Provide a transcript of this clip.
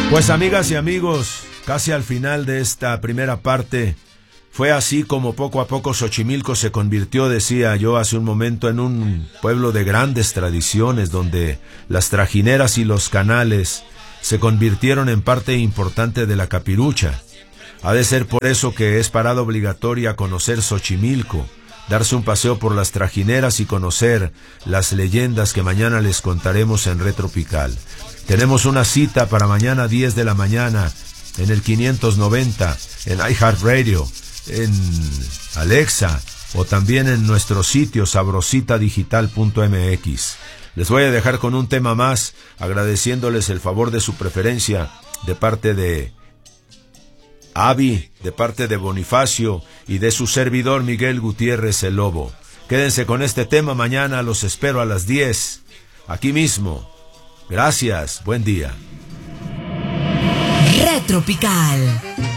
Pues amigas y amigos, casi al final de esta primera parte, fue así como poco a poco Xochimilco se convirtió, decía yo hace un momento, en un pueblo de grandes tradiciones, donde las trajineras y los canales se convirtieron en parte importante de la capirucha. Ha de ser por eso que es parada obligatoria conocer Xochimilco, darse un paseo por las trajineras y conocer las leyendas que mañana les contaremos en Retropical. Tenemos una cita para mañana 10 de la mañana en el 590, en iHeartRadio, en Alexa o también en nuestro sitio sabrositadigital.mx. Les voy a dejar con un tema más, agradeciéndoles el favor de su preferencia de parte de Avi, de parte de Bonifacio y de su servidor Miguel Gutiérrez el Lobo. Quédense con este tema, mañana los espero a las 10, aquí mismo. Gracias, buen día. Retropical.